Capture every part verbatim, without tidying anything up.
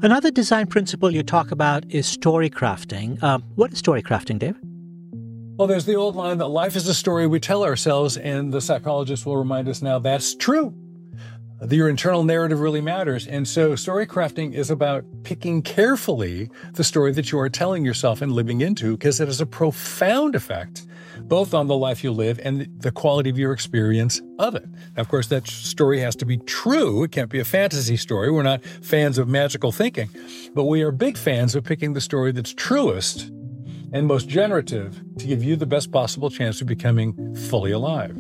Another design principle you talk about is story crafting. Um, what is story crafting, Dave? Well, there's the old line that life is a story we tell ourselves, and the psychologist will remind us now that's true. Your internal narrative really matters. And so story crafting is about picking carefully the story that you are telling yourself and living into, because it has a profound effect both on the life you live and the quality of your experience of it. Now, of course, that story has to be true. It can't be a fantasy story. We're not fans of magical thinking, but we are big fans of picking the story that's truest and most generative to give you the best possible chance of becoming fully alive.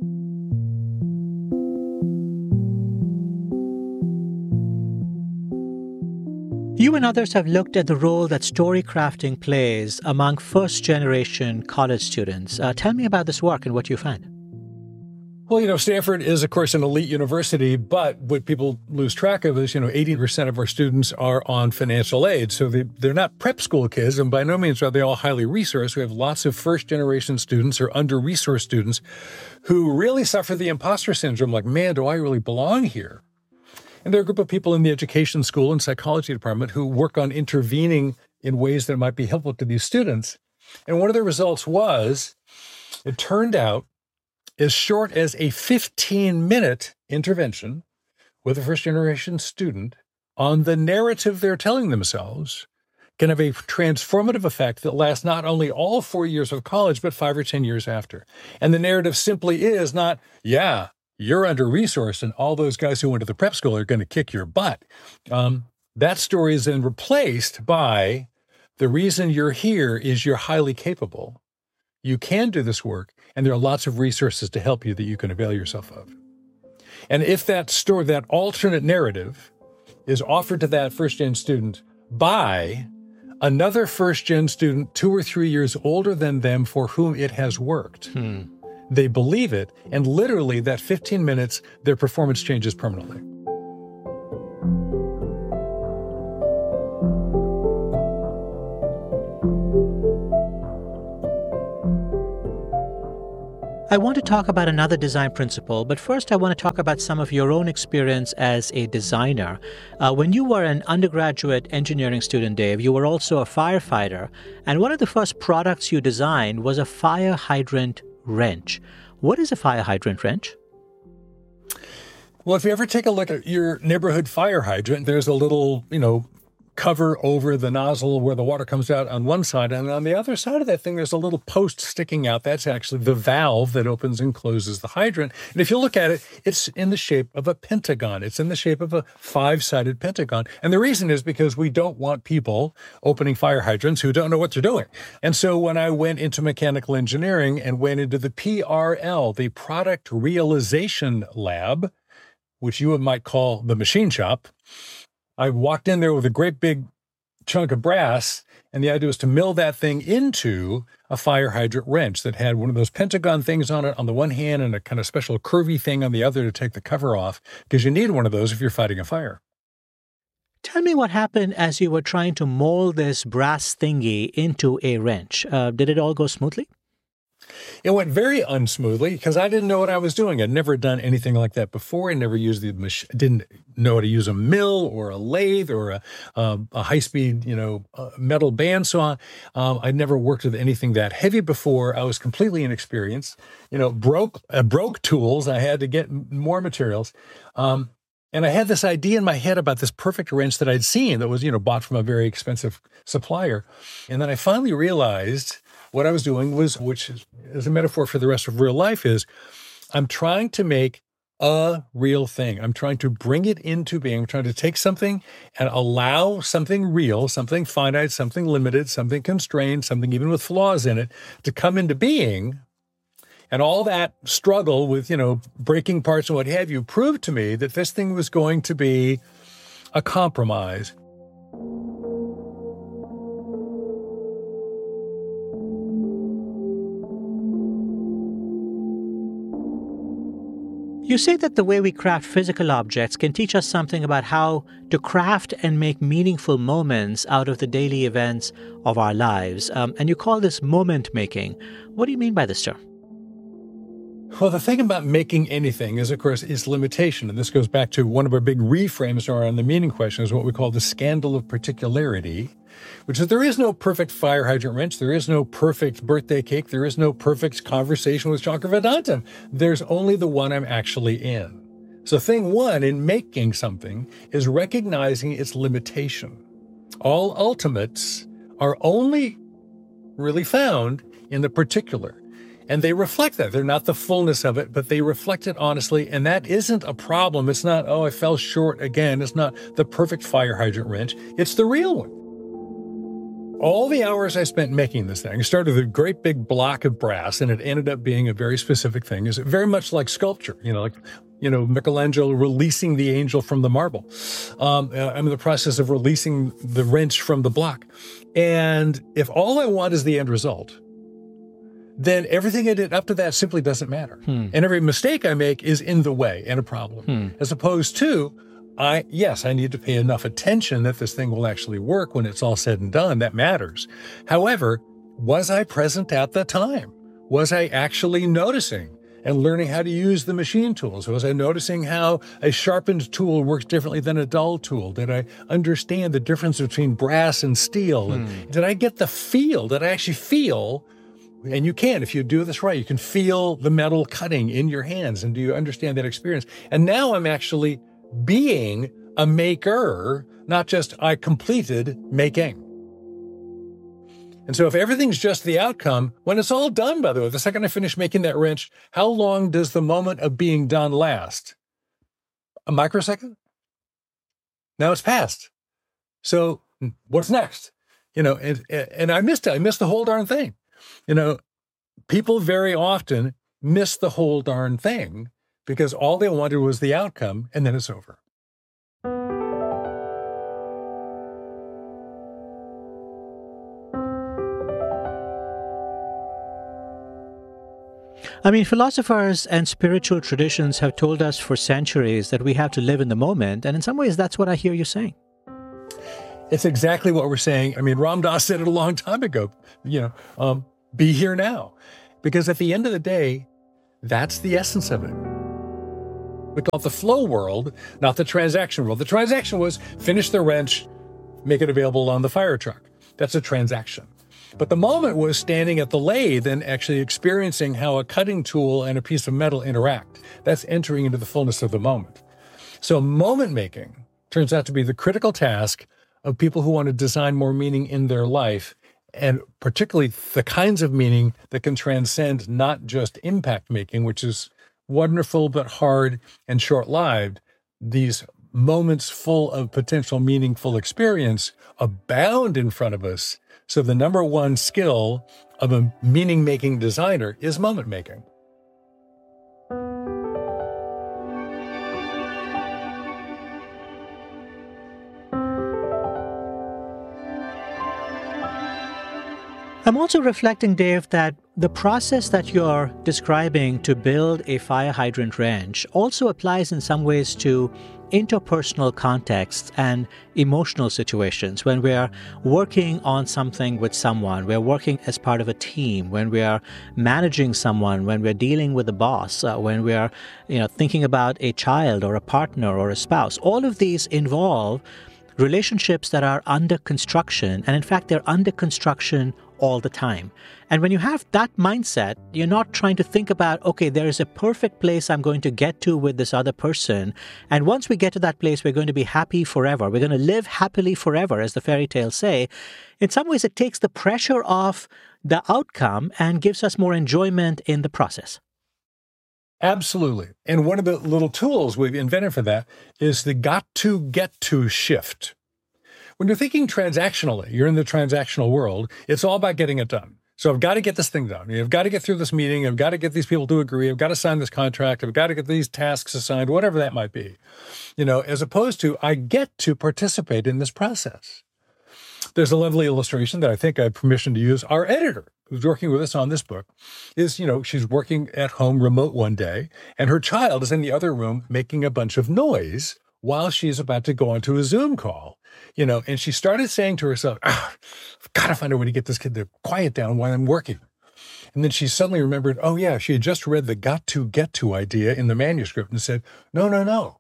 You and others have looked at the role that story crafting plays among first-generation college students. Uh, tell me about this work and what you find. Well, you know, Stanford is, of course, an elite university, but what people lose track of is, you know, eighty percent of our students are on financial aid. So they, they're not prep school kids, and by no means are they all highly resourced. We have lots of first-generation students or under-resourced students who really suffer the imposter syndrome, like, man, do I really belong here? And there are a group of people in the education school and psychology department who work on intervening in ways that might be helpful to these students. And one of the results was, it turned out, as short as a fifteen-minute intervention with a first-generation student on the narrative they're telling themselves can have a transformative effect that lasts not only all four years of college, but five or ten years after. And the narrative simply is not, yeah, you're under-resourced and all those guys who went to the prep school are going to kick your butt. Um, that story is then replaced by the reason you're here is you're highly capable. You can do this work, and there are lots of resources to help you that you can avail yourself of. And if that story, that alternate narrative is offered to that first-gen student by another first-gen student two or three years older than them for whom it has worked, hmm. they believe it, and literally that fifteen minutes, their performance changes permanently. I want to talk about another design principle, but first I want to talk about some of your own experience as a designer. Uh, when you were an undergraduate engineering student, Dave, you were also a firefighter, and one of the first products you designed was a fire hydrant wrench. What is a fire hydrant wrench? Well, if you ever take a look at your neighborhood fire hydrant, there's a little, you know, cover over the nozzle where the water comes out on one side, and on the other side of that thing, there's a little post sticking out. That's actually the valve that opens and closes the hydrant. And if you look at it, it's in the shape of a pentagon. It's in the shape of a five-sided pentagon. And the reason is because we don't want people opening fire hydrants who don't know what they're doing. And so when I went into mechanical engineering and went into the P R L, the Product Realization Lab, which you might call the machine shop, I walked in there with a great big chunk of brass, and the idea was to mill that thing into a fire hydrant wrench that had one of those pentagon things on it on the one hand and a kind of special curvy thing on the other to take the cover off, because you need one of those if you're fighting a fire. Tell me what happened as you were trying to mold this brass thingy into a wrench. Uh, did it all go smoothly? It went very unsmoothly because I didn't know what I was doing. I'd never done anything like that before. I never used the machine, didn't know how to use a mill or a lathe or a, a, a high-speed, you know, uh, metal bandsaw. Um, I'd never worked with anything that heavy before. I was completely inexperienced. You know, broke uh, broke tools. I had to get more materials. Um, and I had this idea in my head about this perfect wrench that I'd seen that was, you know, bought from a very expensive supplier. And then I finally realized what I was doing was, which is, is a metaphor for the rest of real life, is I'm trying to make a real thing. I'm trying to bring it into being. I'm trying to take something and allow something real, something finite, something limited, something constrained, something even with flaws in it, to come into being. And all that struggle with, you know, breaking parts and what have you proved to me that this thing was going to be a compromise. You say that the way we craft physical objects can teach us something about how to craft and make meaningful moments out of the daily events of our lives. Um, and you call this moment making. What do you mean by this term? Well, the thing about making anything is, of course, is limitation. And this goes back to one of our big reframes around the meaning question is what we call the scandal of particularity, which is there is no perfect fire hydrant wrench. There is no perfect birthday cake. There is no perfect conversation with Shankar Vedantam. There's only the one I'm actually in. So thing one in making something is recognizing its limitation. All ultimates are only really found in the particular. And they reflect that. They're not the fullness of it, but they reflect it honestly. And that isn't a problem. It's not, oh, I fell short again. It's not the perfect fire hydrant wrench. It's the real one. All the hours I spent making this thing, I started with a great big block of brass, and it ended up being a very specific thing. It's very much like sculpture, you know, like, you know, Michelangelo releasing the angel from the marble. Um, I'm in the process of releasing the wrench from the block. And if all I want is the end result, then everything I did up to that simply doesn't matter. Hmm. And every mistake I make is in the way and a problem. Hmm. As opposed to, I yes, I need to pay enough attention that this thing will actually work when it's all said and done. That matters. However, was I present at the time? Was I actually noticing and learning how to use the machine tools? Was I noticing how a sharpened tool works differently than a dull tool? Did I understand the difference between brass and steel? Hmm. And did I get the feel? Did I actually feel? And you can, if you do this right, you can feel the metal cutting in your hands. And do you understand that experience? And now I'm actually being a maker, not just I completed making. And so if everything's just the outcome, when it's all done, by the way, the second I finish making that wrench, how long does the moment of being done last? A microsecond? Now it's past. So what's next? You know, and, and I missed it. I missed the whole darn thing. You know, people very often miss the whole darn thing because all they wanted was the outcome, and then it's over. I mean, philosophers and spiritual traditions have told us for centuries that we have to live in the moment, and in some ways, that's what I hear you saying. It's exactly what we're saying. I mean, Ram Dass said it a long time ago, you know, um, be here now. Because at the end of the day, that's the essence of it. We call it the flow world, not the transaction world. The transaction was finish the wrench, make it available on the fire truck. That's a transaction. But the moment was standing at the lathe and actually experiencing how a cutting tool and a piece of metal interact. That's entering into the fullness of the moment. So moment making turns out to be the critical task of people who want to design more meaning in their life, and particularly the kinds of meaning that can transcend not just impact making, which is wonderful but hard and short-lived. These moments full of potential meaningful experience abound in front of us. So the number one skill of a meaning-making designer is moment making. I'm also reflecting, Dave, that the process that you're describing to build a fire hydrant wrench also applies in some ways to interpersonal contexts and emotional situations. When we're working on something with someone, we're working as part of a team, when we're managing someone, when we're dealing with a boss, uh, when we're, you know, thinking about a child or a partner or a spouse, all of these involve relationships that are under construction. And in fact, they're under construction all the time. And when you have that mindset, you're not trying to think about, okay, there is a perfect place I'm going to get to with this other person. And once we get to that place, we're going to be happy forever. We're going to live happily forever, as the fairy tales say. In some ways, it takes the pressure off the outcome and gives us more enjoyment in the process. Absolutely. And one of the little tools we've invented for that is the got to get to shift. When you're thinking transactionally, you're in the transactional world, it's all about getting it done. So I've got to get this thing done. I've got to get through this meeting. I've got to get these people to agree. I've got to sign this contract. I've got to get these tasks assigned, whatever that might be. You know, as opposed to I get to participate in this process. There's a lovely illustration that I think I have permission to use. Our editor, who's working with us on this book, is, you know, she's working at home remote one day, and her child is in the other room making a bunch of noise while she's about to go onto a Zoom call. You know, and she started saying to herself, oh, I've got to find a way to get this kid to quiet down while I'm working. And then she suddenly remembered, oh, yeah, she had just read the got to get to idea in the manuscript and said, no, no, no.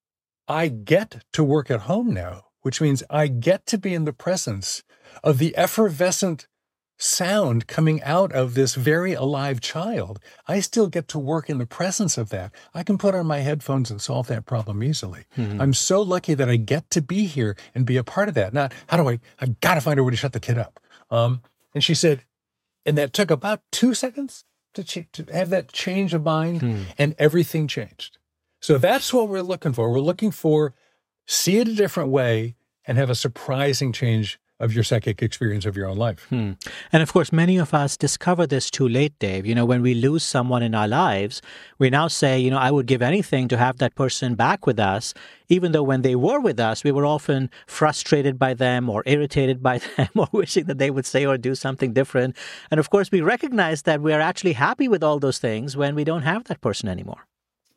I get to work at home now, which means I get to be in the presence of the effervescent sound coming out of this very alive child. I still get to work in the presence of that. I can put on my headphones and solve that problem easily. Mm-hmm. I'm so lucky that I get to be here and be a part of that. Not, how do I, I got to find a way to shut the kid up. Um, and she said, and that took about two seconds to, ch- to have that change of mind, hmm. and everything changed. So that's what we're looking for. We're looking for see it a different way and have a surprising change of your psychic experience of your own life. Hmm. And of course, many of us discover this too late, Dave. You know, when we lose someone in our lives, we now say, you know, I would give anything to have that person back with us, even though when they were with us, we were often frustrated by them or irritated by them or wishing that they would say or do something different. And of course, we recognize that we are actually happy with all those things when we don't have that person anymore.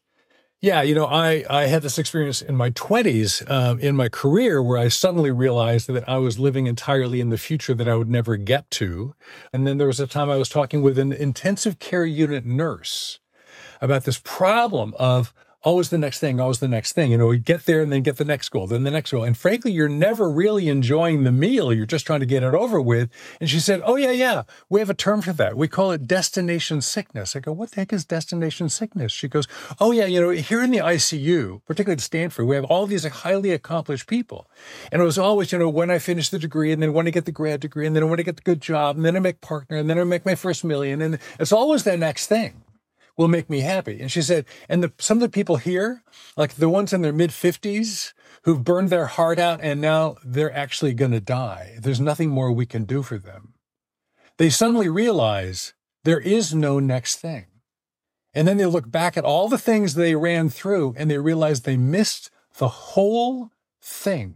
Yeah, you know, I, I had this experience in my twenties uh, in my career where I suddenly realized that I was living entirely in the future that I would never get to. And then there was a time I was talking with an intensive care unit nurse about this problem of always the next thing, always the next thing. You know, we get there and then get the next goal, then the next goal. And frankly, you're never really enjoying the meal. You're just trying to get it over with. And she said, oh, yeah, yeah, we have a term for that. We call it destination sickness. I go, what the heck is destination sickness? She goes, oh, yeah, you know, here in the I C U, particularly at Stanford, we have all these highly accomplished people. And it was always, you know, when I finish the degree and then when I get the grad degree and then when I get the good job and then I make partner and then I make my first million. And it's always that next thing will make me happy. And she said, and the, some of the people here, like the ones in their mid fifties who've burned their heart out and now they're actually going to die. There's nothing more we can do for them. They suddenly realize there is no next thing. And then they look back at all the things they ran through and they realize they missed the whole thing.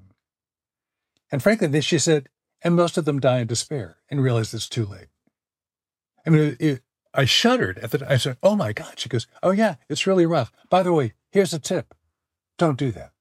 And frankly, they, she said, and most of them die in despair and realize it's too late. I mean, it, it, I shuddered at the time. I said, oh my God. She goes, oh yeah, it's really rough. By the way, here's a tip. Don't do that.